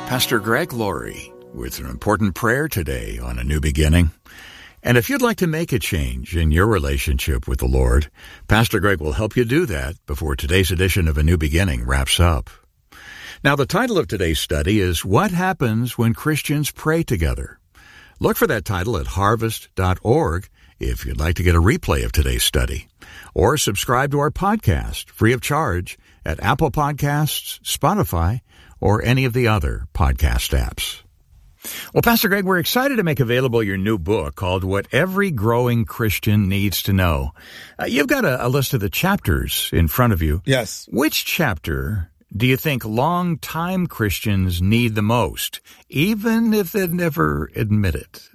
Pastor Greg Laurie with an important prayer today on A New Beginning. And if you'd like to make a change in your relationship with the Lord, Pastor Greg will help you do that before today's edition of A New Beginning wraps up. Now, the title of today's study is What Happens When Christians Pray Together? Look for that title at harvest.org if you'd like to get a replay of today's study. Or subscribe to our podcast free of charge at Apple Podcasts, Spotify, or any of the other podcast apps. Well, Pastor Greg, we're excited to make available your new book called What Every Growing Christian Needs to Know. You've got a list of the chapters in front of you. Yes. Which chapter do you think long-time Christians need the most, even if they never admit it?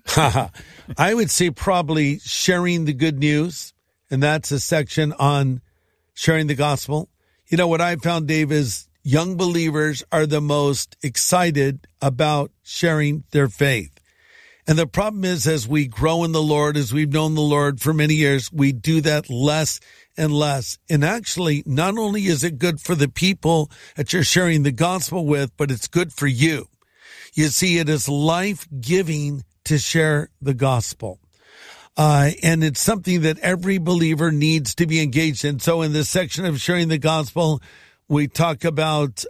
I would say probably sharing the good news, and that's a section on sharing the gospel. You know, what I found, Dave, is young believers are the most excited about sharing their faith. And the problem is, as we grow in the Lord, as we've known the Lord for many years, we do that less and less. And actually, not only is it good for the people that you're sharing the gospel with, but it's good for you. You see, it is life-giving to share the gospel. And it's something that every believer needs to be engaged in. So in this section of sharing the gospel, we talk about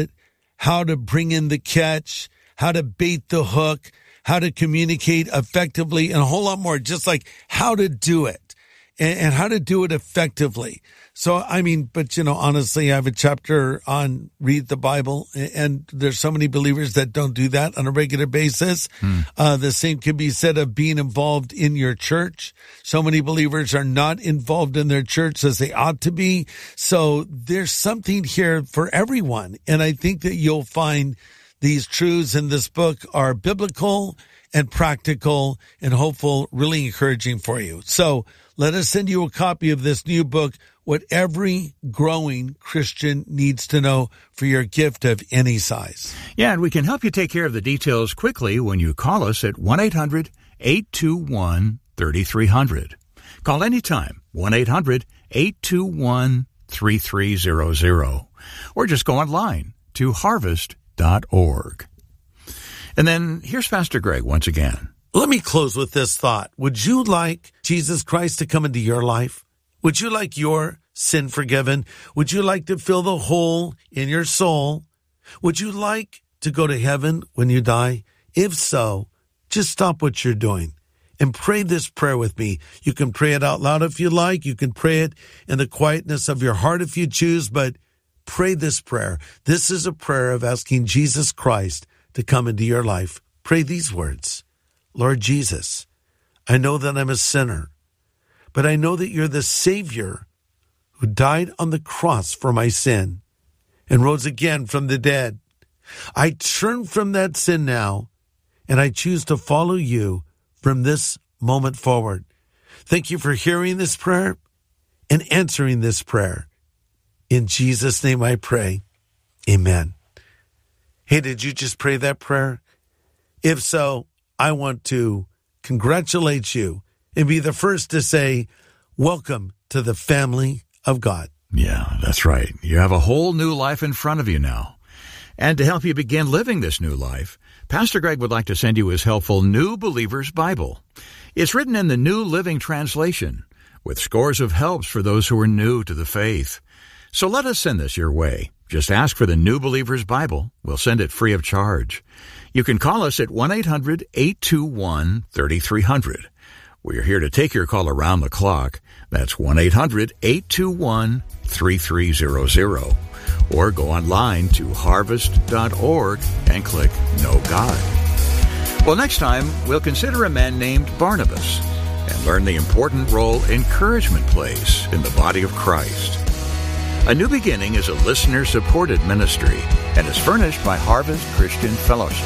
how to bring in the catch, how to bait the hook, how to communicate effectively, and a whole lot more, just like how to do it and how to do it effectively. So, I mean, but, you know, honestly, I have a chapter on read the Bible, and there's so many believers that don't do that on a regular basis. The same can be said of being involved in your church. So many believers are not involved in their church as they ought to be. So there's something here for everyone. And I think that you'll find these truths in this book are biblical and practical and hopeful, really encouraging for you. So let us send you a copy of this new book, What Every Growing Christian Needs to Know, for your gift of any size. Yeah, and we can help you take care of the details quickly when you call us at 1-800-821-3300. Call anytime, 1-800-821-3300. Or just go online to harvest.org. And then here's Pastor Greg once again. Let me close with this thought. Would you like Jesus Christ to come into your life? Would you like your sin forgiven? Would you like to fill the hole in your soul? Would you like to go to heaven when you die? If so, just stop what you're doing and pray this prayer with me. You can pray it out loud if you like. You can pray it in the quietness of your heart if you choose, but pray this prayer. This is a prayer of asking Jesus Christ to come into your life. Pray these words. Lord Jesus, I know that I'm a sinner, but I know that you're the Savior who died on the cross for my sin and rose again from the dead. I turn from that sin now, and I choose to follow you from this moment forward. Thank you for hearing this prayer and answering this prayer. In Jesus' name I pray. Amen. Hey, did you just pray that prayer? If so, I want to congratulate you and be the first to say, welcome to the family of God. Yeah, that's right. You have a whole new life in front of you now. And to help you begin living this new life, Pastor Greg would like to send you his helpful New Believer's Bible. It's written in the New Living Translation with scores of helps for those who are new to the faith. So let us send this your way. Just ask for the New Believer's Bible. We'll send it free of charge. You can call us at 1-800-821-3300. We are here to take your call around the clock. That's 1-800-821-3300. Or go online to harvest.org and click Know God. Well, next time, we'll consider a man named Barnabas and learn the important role encouragement plays in the body of Christ. A New Beginning is a listener-supported ministry and is furnished by Harvest Christian Fellowship.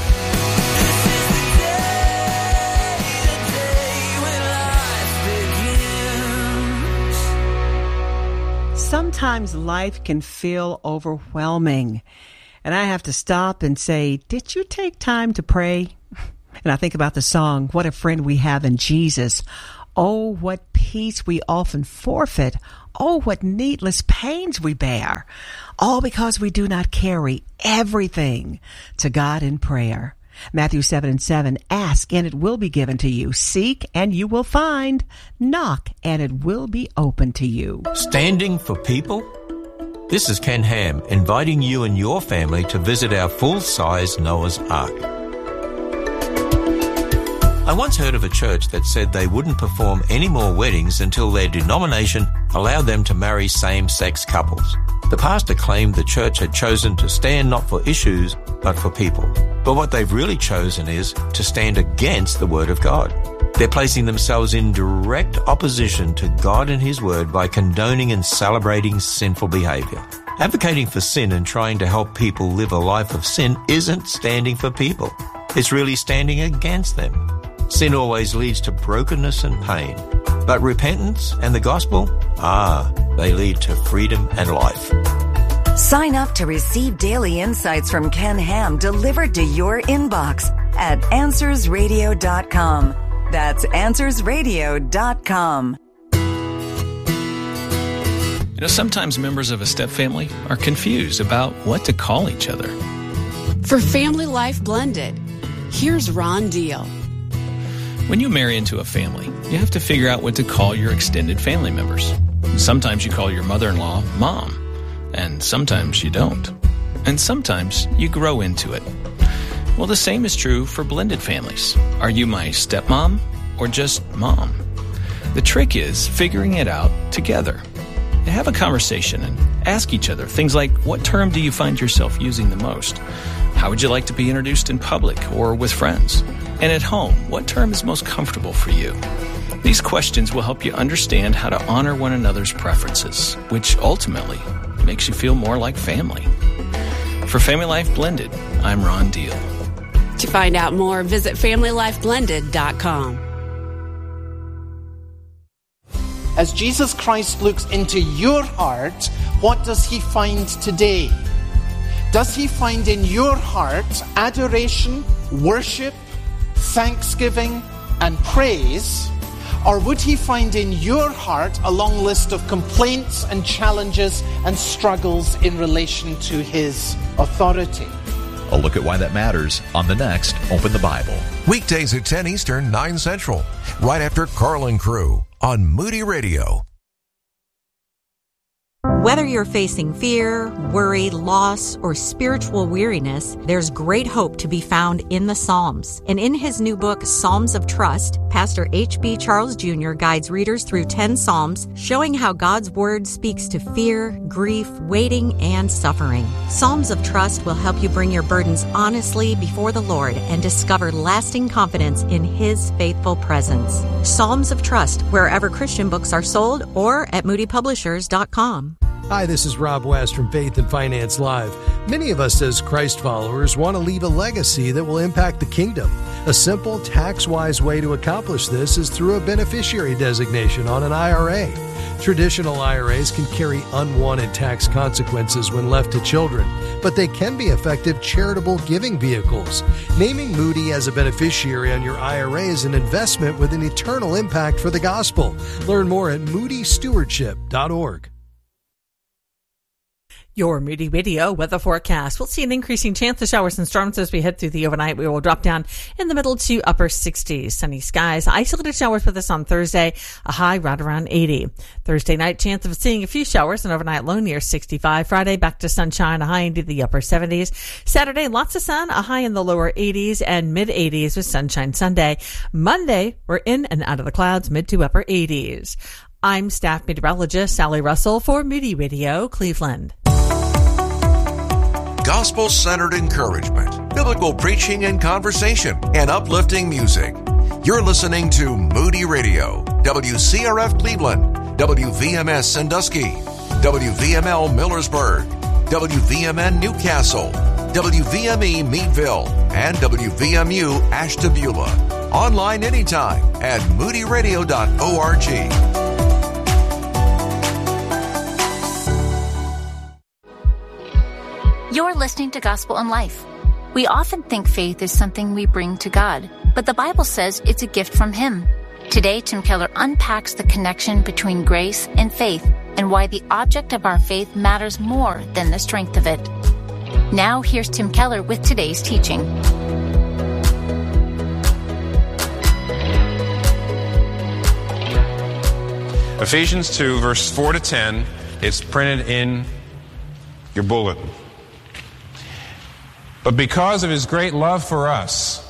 Sometimes life can feel overwhelming, and I have to stop and say, did you take time to pray? And I think about the song, What a Friend We Have in Jesus. Oh, what peace we often forfeit. Oh, what needless pains we bear. All because we do not carry everything to God in prayer. Matthew 7:7, ask and it will be given to you. Seek and you will find. Knock and it will be open to you. Standing for people? This is Ken Ham, inviting you and your family to visit our full-size Noah's Ark. I once heard of a church that said they wouldn't perform any more weddings until their denomination allowed them to marry same-sex couples. The pastor claimed the church had chosen to stand not for issues, but for people. But what they've really chosen is to stand against the Word of God. They're placing themselves in direct opposition to God and His Word by condoning and celebrating sinful behavior. Advocating for sin and trying to help people live a life of sin isn't standing for people. It's really standing against them. Sin always leads to brokenness and pain. But repentance and the gospel, they lead to freedom and life. Sign up to receive daily insights from Ken Ham delivered to your inbox at AnswersRadio.com. That's AnswersRadio.com. Sometimes members of a step family are confused about what to call each other. For Family Life Blended, here's Ron Deal. When you marry into a family, you have to figure out what to call your extended family members. Sometimes you call your mother-in-law Mom, and sometimes you don't. And sometimes you grow into it. Well, the same is true for blended families. Are you my stepmom or just mom? The trick is figuring it out together. Have a conversation and ask each other things like, what term do you find yourself using the most? How would you like to be introduced in public or with friends? And at home, what term is most comfortable for you? These questions will help you understand how to honor one another's preferences, which ultimately makes you feel more like family. For Family Life Blended, I'm Ron Deal. To find out more, visit FamilyLifeBlended.com. As Jesus Christ looks into your heart, what does He find today? Does He find in your heart adoration, worship, thanksgiving, and praise? Or would He find in your heart a long list of complaints and challenges and struggles in relation to His authority? A look at why that matters on the next Open the Bible. Weekdays at 10 Eastern, 9 Central, right after Carl and Crew on Moody Radio. Whether you're facing fear, worry, loss, or spiritual weariness, there's great hope to be found in the Psalms. And in his new book, Psalms of Trust, Pastor H.B. Charles Jr. guides readers through 10 Psalms, showing how God's Word speaks to fear, grief, waiting, and suffering. Psalms of Trust will help you bring your burdens honestly before the Lord and discover lasting confidence in His faithful presence. Psalms of Trust, wherever Christian books are sold or at moodypublishers.com. Hi, this is Rob West from Faith and Finance Live. Many of us as Christ followers want to leave a legacy that will impact the kingdom. A simple, tax-wise way to accomplish this is through a beneficiary designation on an IRA. Traditional IRAs can carry unwanted tax consequences when left to children, but they can be effective charitable giving vehicles. Naming Moody as a beneficiary on your IRA is an investment with an eternal impact for the gospel. Learn more at moodystewardship.org. Your Moody Radio weather forecast. We'll see an increasing chance of showers and storms as we head through the overnight. We will drop down in the middle to upper 60s. Sunny skies. Isolated showers with us on Thursday. A high right around 80. Thursday night, chance of seeing a few showers. An overnight low near 65. Friday, back to sunshine. A high into the upper 70s. Saturday, lots of sun. A high in the lower 80s and mid 80s with sunshine Sunday. Monday, we're in and out of the clouds. Mid to upper 80s. I'm staff meteorologist Sally Russell for Moody Radio, Cleveland. Gospel-centered encouragement, biblical preaching and conversation, and uplifting music. You're listening to Moody Radio, WCRF Cleveland, WVMS Sandusky, WVML Millersburg, WVMN Newcastle, WVME Meadville, and WVMU Ashtabula. Online anytime at moodyradio.org. You're listening to Gospel in Life. We often think faith is something we bring to God, but the Bible says it's a gift from Him. Today, Tim Keller unpacks the connection between grace and faith and why the object of our faith matters more than the strength of it. Now, here's Tim Keller with today's teaching. Ephesians 2, verse 4 to 10. It's printed in your bulletin. But because of his great love for us,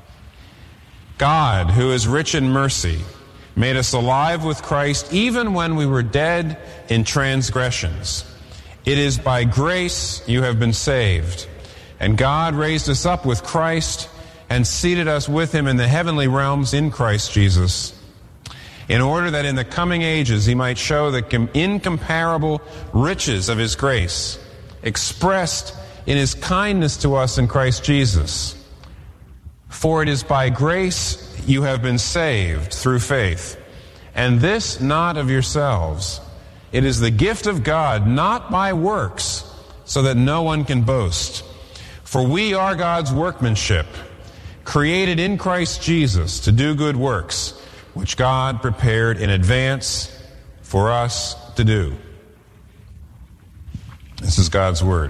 God, who is rich in mercy, made us alive with Christ even when we were dead in transgressions. It is by grace you have been saved. And God raised us up with Christ and seated us with him in the heavenly realms in Christ Jesus, in order that in the coming ages he might show the incomparable riches of his grace, expressed in his kindness to us in Christ Jesus. For it is by grace you have been saved through faith, and this not of yourselves. It is the gift of God, not by works, so that no one can boast. For we are God's workmanship, created in Christ Jesus to do good works, which God prepared in advance for us to do. This is God's word.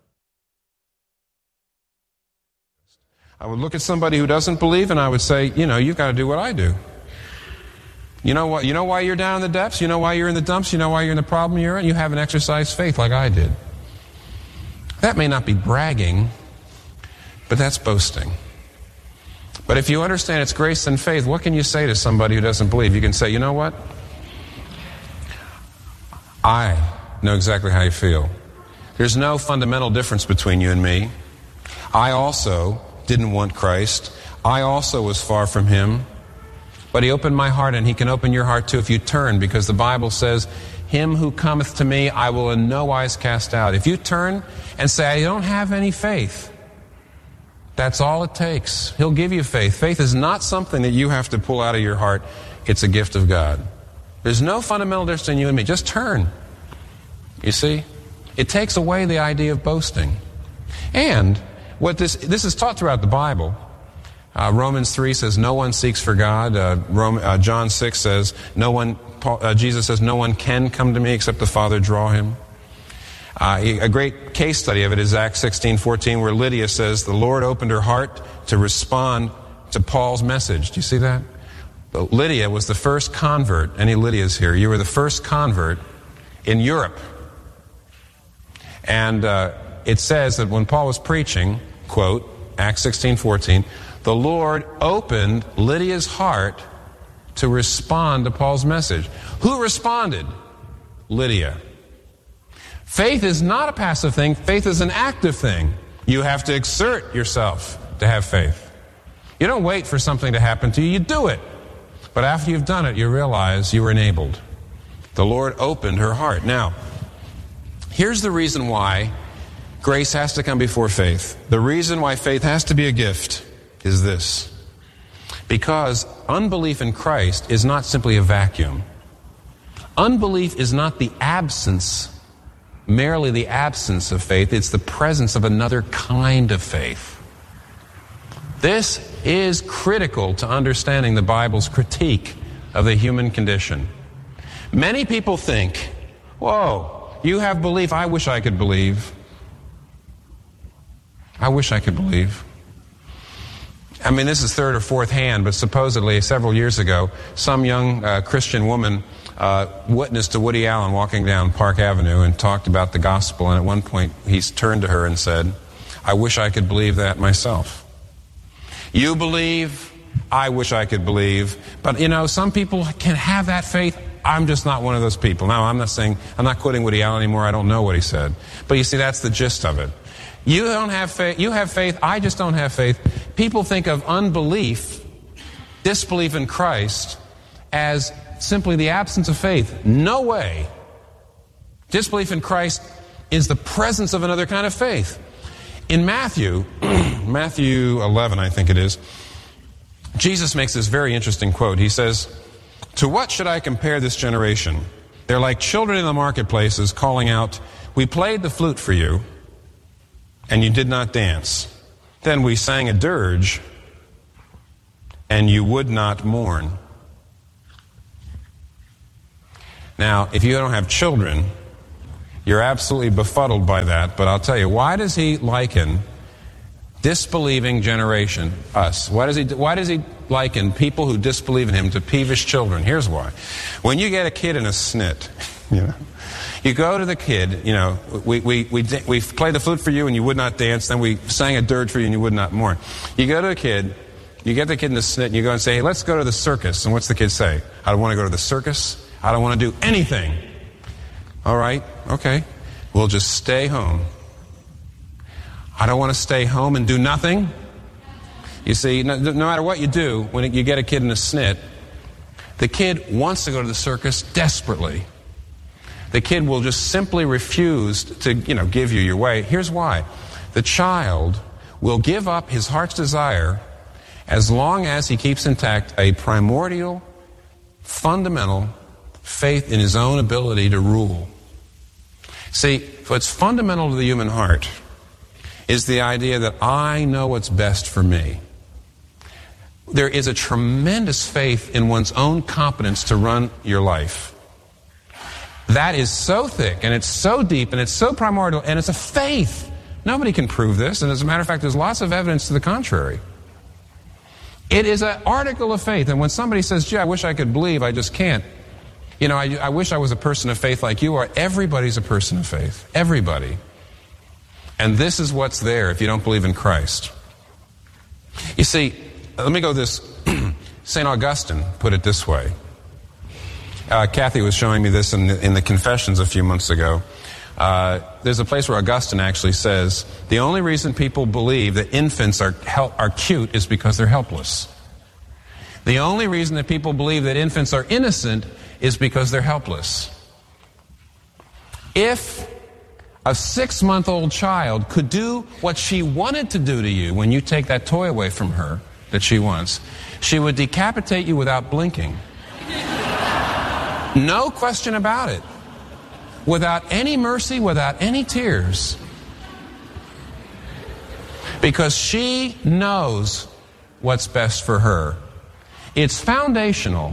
I would look at somebody who doesn't believe and I would say, you've got to do what I do. You know what? You know why you're down in the depths? You know why you're in the dumps? You know why you're in the problem you're in? You haven't exercised faith like I did. That may not be bragging, but that's boasting. But if you understand it's grace and faith, what can you say to somebody who doesn't believe? You can say, you know what? I know exactly how you feel. There's no fundamental difference between you and me. I also didn't want Christ. I also was far from him. But he opened my heart, and he can open your heart too if you turn, because the Bible says, him who cometh to me I will in no wise cast out. If you turn and say, I don't have any faith, that's all it takes. He'll give you faith. Faith is not something that you have to pull out of your heart. It's a gift of God. There's no fundamental difference in you and me. Just turn. You see? It takes away the idea of boasting. And what this is taught throughout the Bible. Romans 3 says no one seeks for God. John 6 says Jesus says no one can come to me except the Father draw him. A great case study of it is Acts 16:14, where Lydia says the Lord opened her heart to respond to Paul's message. Do you see that? But Lydia was the first convert. Any Lydias here? You were the first convert in Europe. And it says that when Paul was preaching, quote, Acts 16:14, the Lord opened Lydia's heart to respond to Paul's message. Who responded? Lydia. Faith is not a passive thing. Faith is an active thing. You have to exert yourself to have faith. You don't wait for something to happen to you. You do it. But after you've done it, you realize you were enabled. The Lord opened her heart. Now, here's the reason why grace has to come before faith. The reason why faith has to be a gift is this. Because unbelief in Christ is not simply a vacuum. Unbelief is not the absence, merely the absence of faith. It's the presence of another kind of faith. This is critical to understanding the Bible's critique of the human condition. Many people think, whoa, you have belief. I wish I could believe. I wish I could believe. I mean, this is third or fourth hand, but supposedly several years ago, some young Christian woman witnessed to Woody Allen walking down Park Avenue and talked about the gospel, and at one point he turned to her and said, I wish I could believe that myself. You believe, I wish I could believe, but some people can have that faith. I'm just not one of those people. Now, I'm not quoting Woody Allen anymore. I don't know what he said. But you see, that's the gist of it. You don't have faith. You have faith. I just don't have faith. People think of unbelief, disbelief in Christ, as simply the absence of faith. No way. Disbelief in Christ is the presence of another kind of faith. In Matthew 11, I think it is, Jesus makes this very interesting quote. He says, "To what should I compare this generation? They're like children in the marketplaces calling out, 'We played the flute for you, and you did not dance. Then we sang a dirge, and you would not mourn.'" Now, if you don't have children, you're absolutely befuddled by that, but I'll tell you, why does he liken disbelieving generation, us? Why does he liken people who disbelieve in him to peevish children? Here's why. When you get a kid in a snit, you go to the kid, we played the flute for you and you would not dance, then we sang a dirge for you and you would not mourn. You go to a kid, you get the kid in the snit, and you go and say, hey, let's go to the circus. And what's the kid say? I don't want to go to the circus. I don't want to do anything. All right, okay. We'll just stay home. I don't want to stay home and do nothing. You see, no matter what you do, when you get a kid in a snit, the kid wants to go to the circus desperately. The kid will just simply refuse to, give you your way. Here's why. The child will give up his heart's desire as long as he keeps intact a primordial, fundamental faith in his own ability to rule. See, what's fundamental to the human heart is the idea that I know what's best for me. There is a tremendous faith in one's own competence to run your life. That is so thick, and it's so deep, and it's so primordial, and it's a faith. Nobody can prove this, and as a matter of fact, there's lots of evidence to the contrary. It is an article of faith, and when somebody says, gee, I wish I could believe, I just can't. I wish I was a person of faith like you are. Everybody's a person of faith. Everybody. And this is what's there if you don't believe in Christ. You see, let me go this. St. Augustine put it this way. Kathy was showing me this in the Confessions a few months ago. There's a place where Augustine actually says, the only reason people believe that infants are cute is because they're helpless. The only reason that people believe that infants are innocent is because they're helpless. If a 6-month-old child could do what she wanted to do to you when you take that toy away from her that she wants, she would decapitate you without blinking. No question about it. Without any mercy, without any tears. Because she knows what's best for her. It's foundational.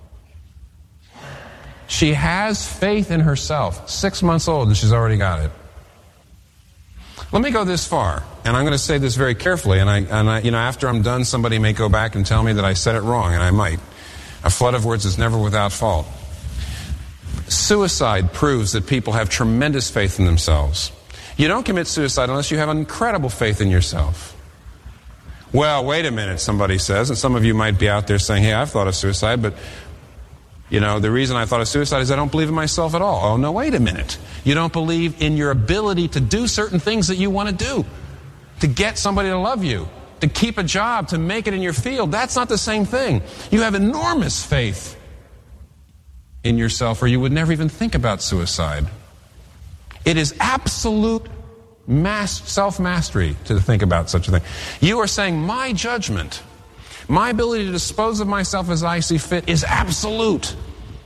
She has faith in herself. 6 months old and she's already got it. Let me go this far, and I'm going to say this very carefully, and I, after I'm done, somebody may go back and tell me that I said it wrong, and I might. A flood of words is never without fault. Suicide proves that people have tremendous faith in themselves. You don't commit suicide unless you have incredible faith in yourself. Well, wait a minute, somebody says, and some of you might be out there saying, hey, I've thought of suicide, but the reason I thought of suicide is I don't believe in myself at all. Oh, no, wait a minute. You don't believe in your ability to do certain things that you want to do, to get somebody to love you, to keep a job, to make it in your field. That's not the same thing. You have enormous faith in yourself, or you would never even think about suicide. It is absolute self-mastery to think about such a thing. You are saying, my judgment, my ability to dispose of myself as I see fit is absolute.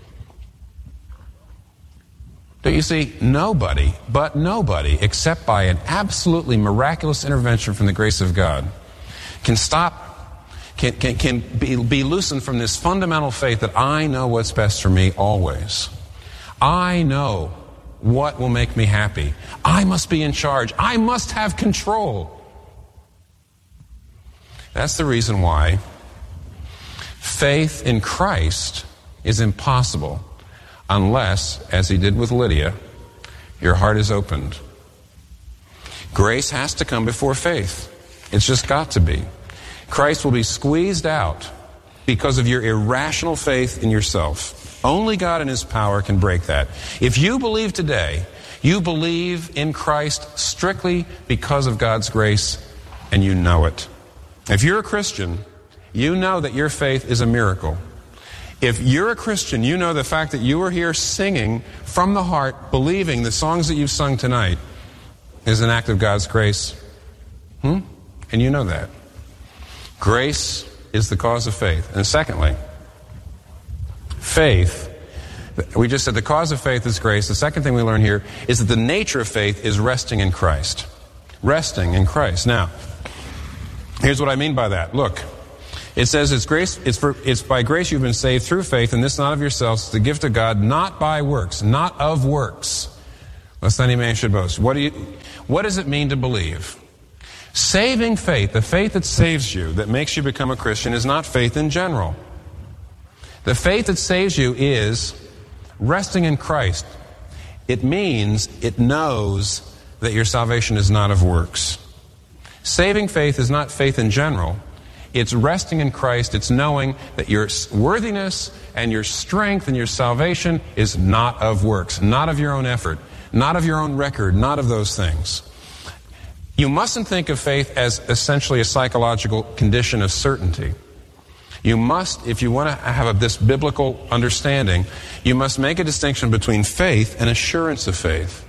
Don't you see? Nobody, except by an absolutely miraculous intervention from the grace of God, can be loosened from this fundamental faith that I know what's best for me always. I know what will make me happy. I must be in charge. I must have control. That's the reason why faith in Christ is impossible unless, as he did with Lydia, your heart is opened. Grace has to come before faith. It's just got to be. Christ will be squeezed out because of your irrational faith in yourself. Only God in his power can break that. If you believe today, you believe in Christ strictly because of God's grace, and you know it. If you're a Christian, you know that your faith is a miracle. If you're a Christian, you know the fact that you are here singing from the heart, believing the songs that you've sung tonight is an act of God's grace. And you know that. Grace is the cause of faith. And secondly, faith, we just said the cause of faith is grace. The second thing we learn here is that the nature of faith is resting in Christ. Resting in Christ. Now, here's what I mean by that. Look, It says it's by grace you've been saved through faith, and this not of yourselves, it's the gift of God, not by works, not of works, lest any man should boast. What does it mean to believe? Saving faith, the faith that saves you, that makes you become a Christian, is not faith in general. The faith that saves you is resting in Christ. It means it knows that your salvation is not of works. Saving faith is not faith in general. It's resting in Christ. It's knowing that your worthiness and your strength and your salvation is not of works, not of your own effort, not of your own record, not of those things. You mustn't think of faith as essentially a psychological condition of certainty. You must, if you want to have this biblical understanding, you must make a distinction between faith and assurance of faith.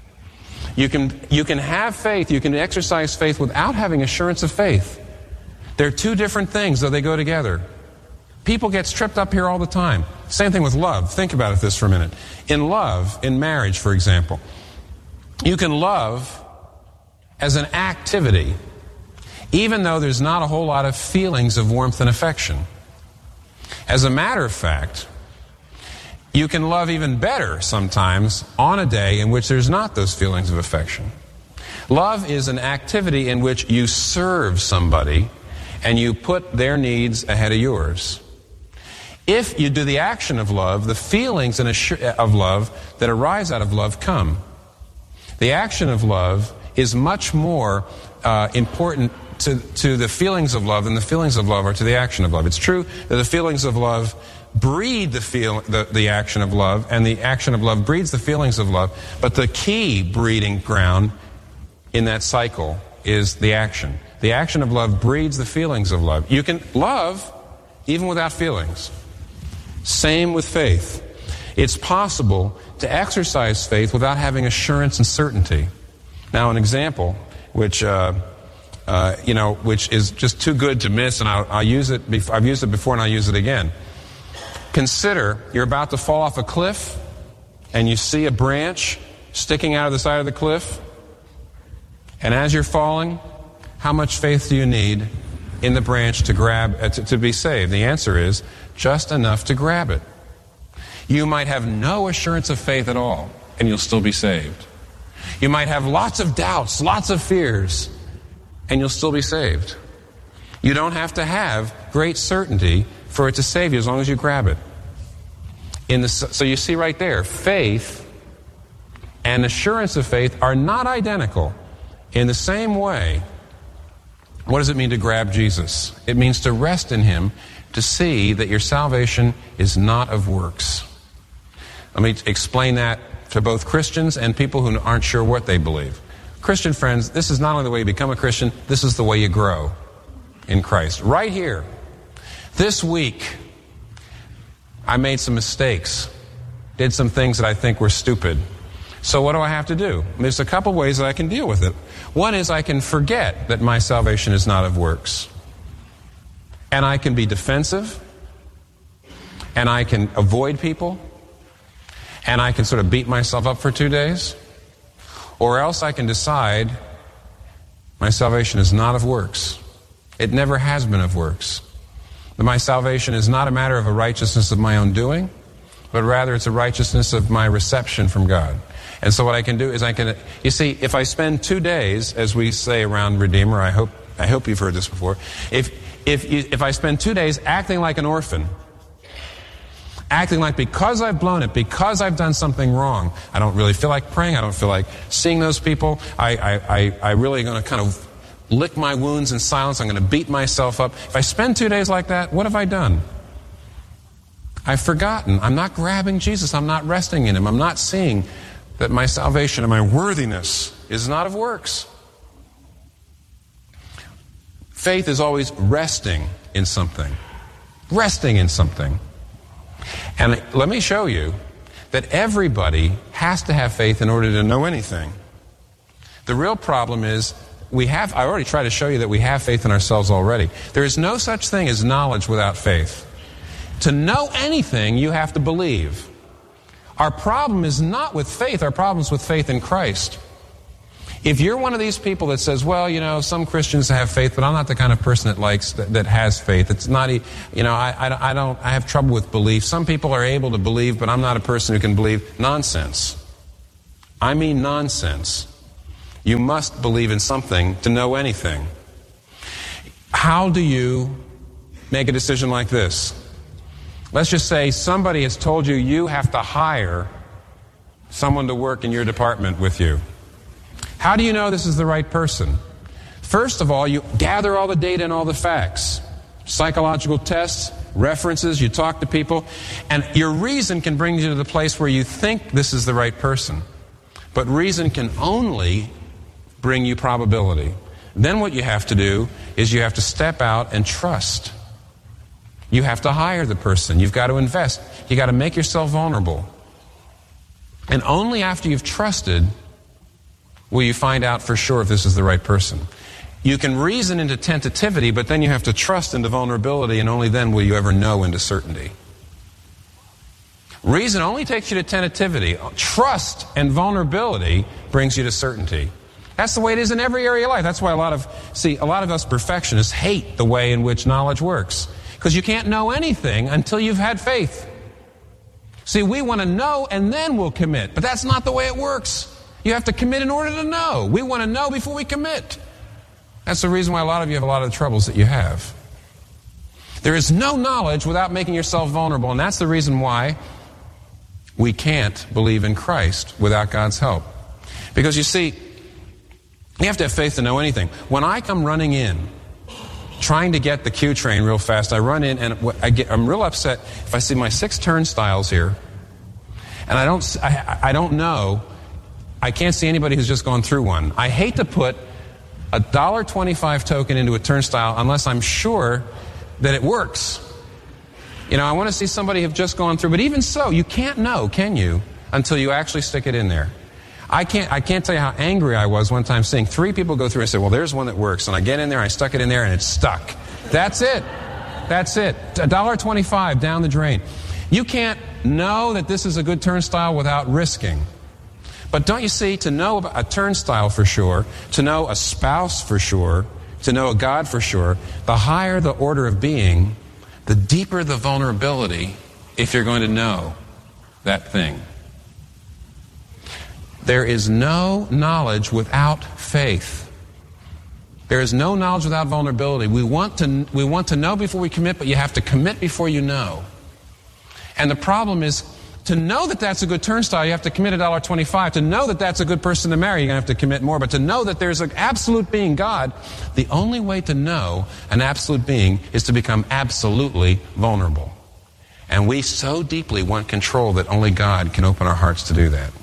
You can have faith, you can exercise faith without having assurance of faith. They're two different things, though they go together. People get tripped up here all the time. Same thing with love. Think about this for a minute. In love, in marriage, for example, you can love as an activity, even though there's not a whole lot of feelings of warmth and affection. As a matter of fact, you can love even better sometimes on a day in which there's not those feelings of affection. Love is an activity in which you serve somebody and you put their needs ahead of yours. If you do the action of love, the feelings of love that arise out of love come. The action of love is much more important to the feelings of love than the feelings of love are to the action of love. It's true that the feelings of love breed the action of love, and the action of love breeds the feelings of love, but the key breeding ground in that cycle is the action. The action of love breeds the feelings of love. You can love even without feelings. Same with faith. It's possible to exercise faith without having assurance and certainty. Now, an example which is just too good to miss, and I'll use it. I've used it before, and I'll use it again. Consider you're about to fall off a cliff, and you see a branch sticking out of the side of the cliff. And as you're falling, how much faith do you need in the branch to grab to be saved? The answer is just enough to grab it. You might have no assurance of faith at all, and you'll still be saved. You might have lots of doubts, lots of fears, and you'll still be saved. You don't have to have great certainty for it to save you as long as you grab it. So you see right there, faith and assurance of faith are not identical. In the same way, what does it mean to grab Jesus? It means to rest in Him, to see that your salvation is not of works. Let me explain that to both Christians and people who aren't sure what they believe. Christian friends, this is not only the way you become a Christian, this is the way you grow in Christ. Right here, this week, I made some mistakes, did some things that I think were stupid. So what do I have to do? There's a couple ways that I can deal with it. One is I can forget that my salvation is not of works. And I can be defensive, and I can avoid people, and I can sort of beat myself up for 2 days. Or else I can decide my salvation is not of works. It never has been of works. That my salvation is not a matter of a righteousness of my own doing, but rather it's a righteousness of my reception from God. And so what I can do is you see, if I spend 2 days, as we say around Redeemer, I hope you've heard this before, if I spend 2 days acting like an orphan, acting like because I've blown it, because I've done something wrong, I don't really feel like praying, I don't feel like seeing those people, I really going to kind of lick my wounds in silence, I'm going to beat myself up. If I spend 2 days like that, what have I done? I've forgotten. I'm not grabbing Jesus. I'm not resting in Him. I'm not seeing that my salvation and my worthiness is not of works. Faith is always resting in something. Resting in something. And let me show you that everybody has to have faith in order to know anything. The real problem is I already tried to show you that we have faith in ourselves already. There is no such thing as knowledge without faith. To know anything, you have to believe. Our problem is not with faith, our problem is with faith in Christ. If you're one of these people that says, well, some Christians have faith, but I'm not the kind of person that has faith. It's not, I have trouble with belief. Some people are able to believe, but I'm not a person who can believe. Nonsense. I mean nonsense. You must believe in something to know anything. How do you make a decision like this? Let's just say somebody has told you you have to hire someone to work in your department with you. How do you know this is the right person? First of all, you gather all the data and all the facts. Psychological tests, references, you talk to people, and your reason can bring you to the place where you think this is the right person. But reason can only bring you probability. Then what you have to do is you have to step out and trust. You have to hire the person. You've got to invest. You've got to make yourself vulnerable. And only after you've trusted will you find out for sure if this is the right person. You can reason into tentativity, but then you have to trust into vulnerability, and only then will you ever know into certainty. Reason only takes you to tentativity. Trust and vulnerability brings you to certainty. That's the way it is in every area of life. That's why a lot of us perfectionists hate the way in which knowledge works. Because you can't know anything until you've had faith. See, we want to know and then we'll commit. But that's not the way it works. You have to commit in order to know. We want to know before we commit. That's the reason why a lot of you have a lot of the troubles that you have. There is no knowledge without making yourself vulnerable. And that's the reason why we can't believe in Christ without God's help. Because you see, you have to have faith to know anything. When I come running in, trying to get the Q train real fast, I run in and I'm real upset if I see my 6 turnstiles here, and I don't know, I can't see anybody who's just gone through one. I hate to put a $1.25 token into a turnstile unless I'm sure that it works. I want to see somebody who've just gone through, but even so, you can't know, can you, until you actually stick it in there. I can't tell you how angry I was one time seeing 3 people go through and say, well, there's one that works. And I get in there, I stuck it in there, and it's stuck. That's it. That's it. $1.25 down the drain. You can't know that this is a good turnstile without risking. But don't you see, to know about a turnstile for sure, to know a spouse for sure, to know a God for sure, the higher the order of being, the deeper the vulnerability if you're going to know that thing. There is no knowledge without faith. There is no knowledge without vulnerability. We want to know before we commit, but you have to commit before you know. And the problem is, to know that that's a good turnstile, you have to commit $1.25. To know that that's a good person to marry, you're going to have to commit more. But to know that there's an absolute being, God, the only way to know an absolute being is to become absolutely vulnerable. And we so deeply want control that only God can open our hearts to do that.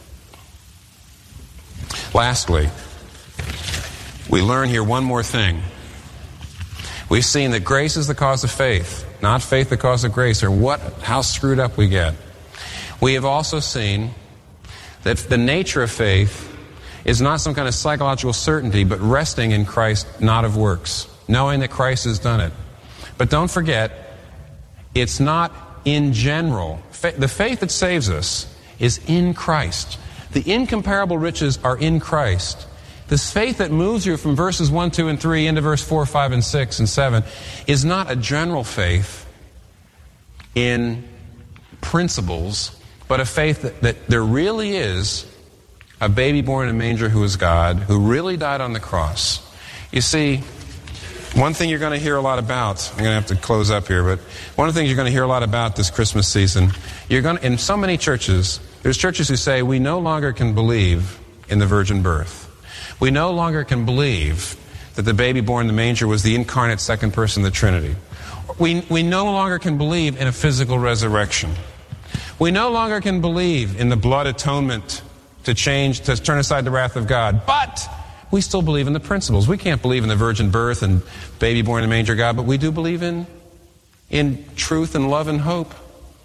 Lastly, we learn here one more thing. We've seen that grace is the cause of faith, not faith the cause of grace, or how screwed up we get. We have also seen that the nature of faith is not some kind of psychological certainty, but resting in Christ, not of works, knowing that Christ has done it. But don't forget, it's not in general. The faith that saves us is in Christ. The incomparable riches are in Christ. This faith that moves you from verses 1, 2, and 3 into verse 4, 5, and 6, and 7 is not a general faith in principles, but a faith that there really is a baby born in a manger who is God, who really died on the cross. You see, one thing you're going to hear a lot about, I'm going to have to close up here, but one of the things you're going to hear a lot about this Christmas season, in so many churches, there's churches who say we no longer can believe in the virgin birth. We no longer can believe that the baby born in the manger was the incarnate second person of the Trinity. We no longer can believe in a physical resurrection. We no longer can believe in the blood atonement to turn aside the wrath of God. But we still believe in the principles. We can't believe in the virgin birth and baby born in the manger God, but we do believe in truth and love and hope.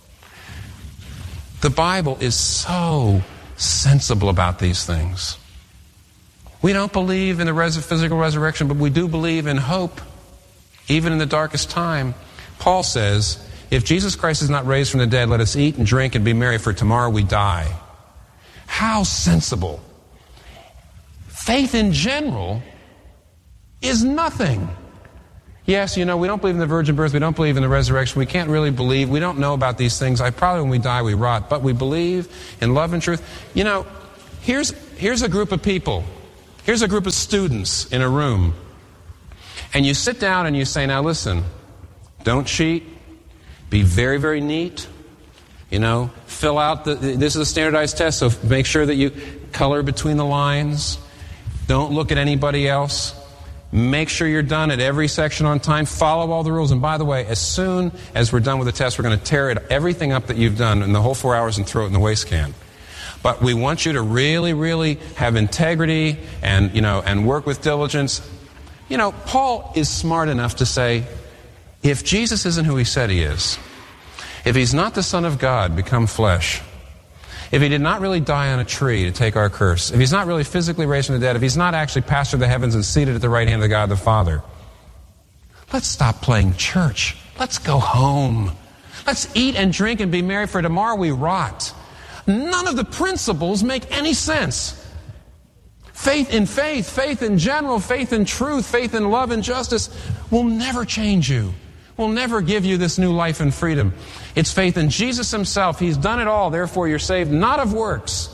The Bible is so sensible about these things. We don't believe in the physical resurrection, but we do believe in hope, even in the darkest time. Paul says, if Jesus Christ is not raised from the dead, let us eat and drink and be merry, for tomorrow we die. How sensible. Faith in general is nothing. Yes, we don't believe in the virgin birth. We don't believe in the resurrection. We can't really believe. We don't know about these things. Probably when we die, we rot. But we believe in love and truth. Here's a group of people. Here's a group of students in a room. And you sit down and you say, now listen, don't cheat. Be very, very neat. Fill out this is a standardized test, so make sure that you color between the lines. Don't look at anybody else. Make sure you're done at every section on time. Follow all the rules. And by the way, as soon as we're done with the test, we're going to tear everything up that you've done in the whole 4 hours and throw it in the waste can. But we want you to really, really have integrity and work with diligence. Paul is smart enough to say, if Jesus isn't who he said he is, if he's not the Son of God become flesh, if he did not really die on a tree to take our curse, if he's not really physically raised from the dead, if he's not actually passed through the heavens and seated at the right hand of God the Father, let's stop playing church. Let's go home. Let's eat and drink and be merry, for tomorrow we rot. None of the principles make any sense. Faith in general, faith in truth, faith in love and justice will never change you. Will never give you this new life and freedom. It's faith in Jesus himself. He's done it all, therefore you're saved, not of works.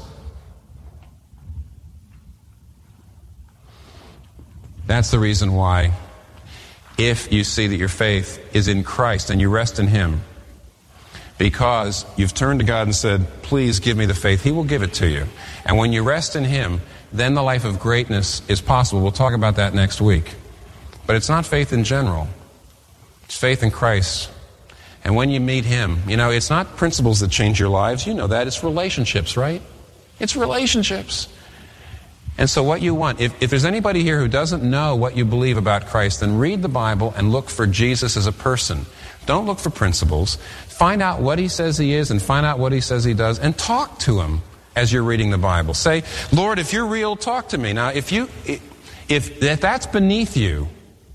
That's the reason why, if you see that your faith is in Christ and you rest in him, because you've turned to God and said, please give me the faith, he will give it to you. And when you rest in him, then the life of greatness is possible. We'll talk about that next week. But it's not faith in general. It's faith in Christ. And when you meet him, it's not principles that change your lives. You know that. It's relationships, right? It's relationships. And so what you want, if there's anybody here who doesn't know what you believe about Christ, then read the Bible and look for Jesus as a person. Don't look for principles. Find out what he says he is and find out what he says he does, and talk to him as you're reading the Bible. Say, Lord, if you're real, talk to me. Now, if that's beneath you,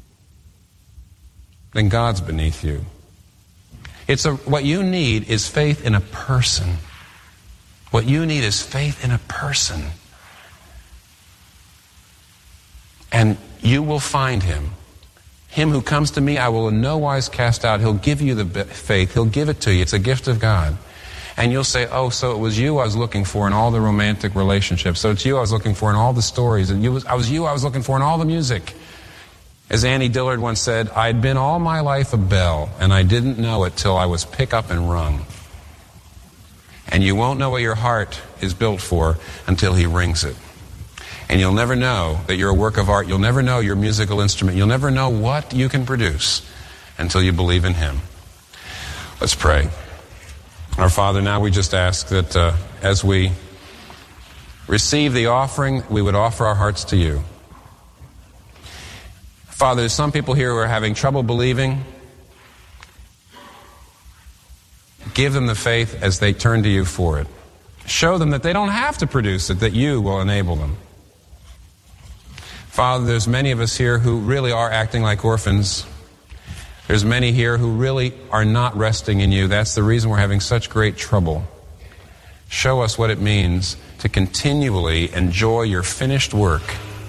then God's beneath you. What you need is faith in a person. What you need is faith in a person. And you will find him. Him who comes to me, I will in no wise cast out. He'll give you the faith. He'll give it to you. It's a gift of God. And you'll say, oh, so it was you I was looking for in all the romantic relationships. So it's you I was looking for in all the stories. And I was looking for in all the music. As Annie Dillard once said, I'd been all my life a bell, and I didn't know it till I was pick up and rung. And you won't know what your heart is built for until he rings it. And you'll never know that you're a work of art. You'll never know your musical instrument. You'll never know what you can produce until you believe in him. Let's pray. Our Father, now we just ask that as we receive the offering, we would offer our hearts to you. Father, there's some people here who are having trouble believing. Give them the faith as they turn to you for it. Show them that they don't have to produce it, that you will enable them. Father, there's many of us here who really are acting like orphans. There's many here who really are not resting in you. That's the reason we're having such great trouble. Show us what it means to continually enjoy your finished work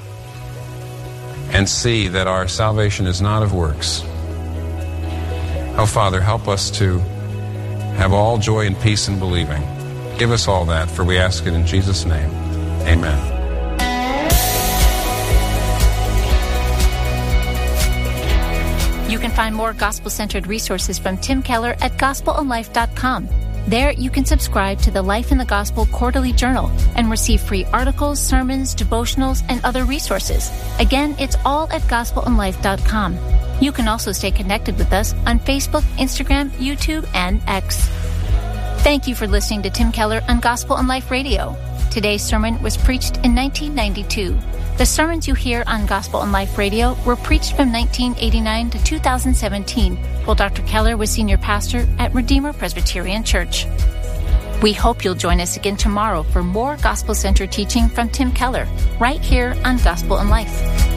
and see that our salvation is not of works. Oh, Father, help us to have all joy and peace in believing. Give us all that, for we ask it in Jesus' name. Amen. You can find more gospel-centered resources from Tim Keller at gospelandlife.com. There, you can subscribe to the Life in the Gospel Quarterly Journal and receive free articles, sermons, devotionals, and other resources. Again, it's all at gospelandlife.com. You can also stay connected with us on Facebook, Instagram, YouTube, and X. Thank you for listening to Tim Keller on Gospel and Life Radio. Today's sermon was preached in 1992. The sermons you hear on Gospel and Life Radio were preached from 1989 to 2017, while Dr. Keller was senior pastor at Redeemer Presbyterian Church. We hope you'll join us again tomorrow for more gospel-centered teaching from Tim Keller, right here on Gospel and Life.